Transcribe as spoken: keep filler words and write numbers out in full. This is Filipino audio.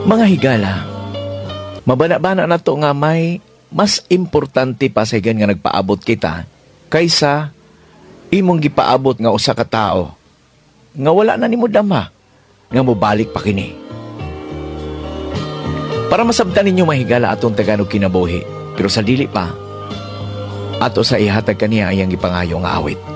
Mga higala, mabana-bana na to nga may mas importante pa sa higan nga nagpaabot kita kaysa imong gipaabot nga usa ka tao nga wala na nimo dama nga mobalik pa kini. Para masabtan ninyo mahigala atong Tagalog kinabuhi, pero sa dili pa ato sa ihatag kaniya ayang gipangayo nga awit.